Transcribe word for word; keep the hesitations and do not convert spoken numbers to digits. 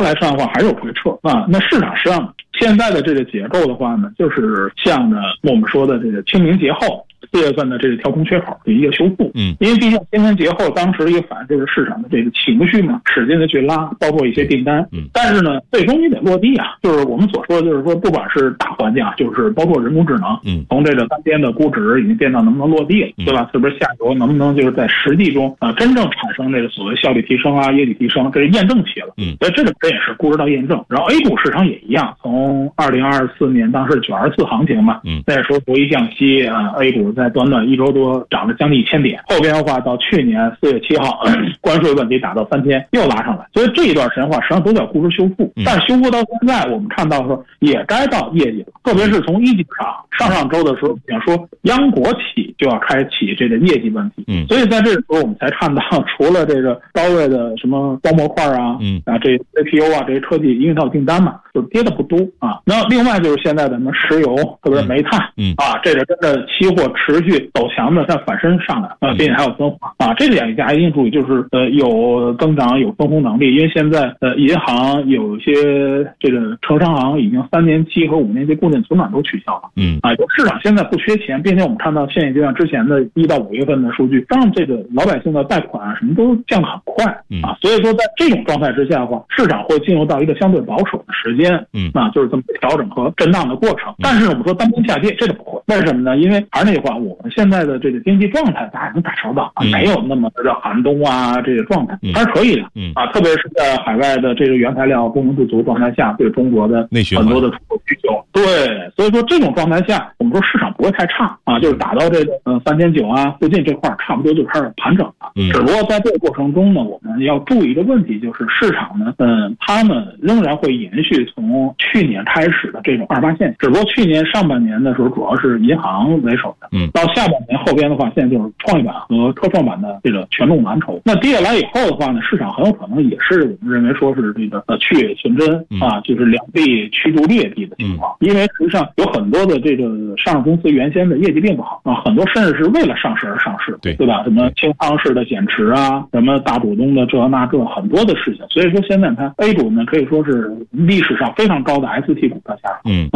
来看的话还有回撤啊。那市场实际上现在的这个结构的话呢，就是向着我们说的这个清明节后四月份的这个调控缺口的一个修复。 嗯， 因为毕竟清明节后当时的一个反就是市场的这个情绪嘛，使劲的去拉，包括一些订单。 嗯， 但是呢，最终你得落地啊，就是我们所说的，就是说不管是大环境啊，就是包括人工智能， 嗯， 从这个单边的估值已经变到能不能落地了，对吧？是不是下游能不能就是在实际中啊、呃、真正产生这个所谓效率提升啊、业绩提升，这是验证期了。 嗯， 所以这个这也是估值到验证。然后 A 股市场也一样，从二零二四年当时九二四行情嘛， 嗯， 那时候博弈降息啊 ，A 股在短短一周多涨了将近一千点，后边的话到去年四月七号关税问题打到三千又拉上来，所以这一段时间的话实际上都叫估值修复。但修复到现在我们看到说也该到业绩了，特别是从一级上上上周的时候想说央国企就要开启这个业绩问题。 嗯， 所以在这个时候我们才看到除了这个高位的什么光模块啊， 嗯啊这 C P U 啊这些科技，因为它有订单嘛，就跌的不多啊。那另外就是现在的什么石油，特别是煤炭， 嗯啊，这个跟着期货持续走强的，它反身上来啊，并且还有分化啊，这点大家一定注意，就是呃有增长有分红能力，因为现在呃银行有些这个城商行已经三年期和五年期固定存款都取消了， 嗯啊，就市场现在不缺钱，并且我们看到现阶段之前的一到五月份的数据，让这个老百姓的贷款啊什么都降得很快啊，所以说在这种状态之下的话，市场会进入到一个相对保守的时间， 嗯， 啊，就是这么调整和震荡的过程。但是我们说单边下跌，这个不会，为什么呢？因为还是那句话，我们现在的这个经济状态大家也能感受到啊，没有那么的寒冬啊这个状态，还是可以的， 嗯啊，特别是在海外的这个原材料供应不足状态下，对中国的很多的出口需求，对，所以说这种状态下，我们说市场不会太差啊，就是打到这个嗯三千九啊附近这块差不多就开始盘整了。 嗯， 只不过在这个过程中呢，我们要注意一个问题，就是市场呢，嗯，他们仍然会延续从去年开始的这种二八线，只不过去年上半年的时候主要是银行为首的， 嗯， 到下半年后边的话，现在就是创业板和科创板的这个权重蓝筹。那跌下来以后的话呢，市场很有可能也是我们认为说是这个呃去伪存真啊，就是两地驱逐劣币的情况，因为实际上有很多的这个上市公司原先的业绩并不好啊，很多甚至是为了上市而上市， 对对吧？什么清仓式的减持啊，什么大股东的这那这很多的事情，所以说现在它 A 股呢可以说是历史上非常高的 S T 股票下， 嗯。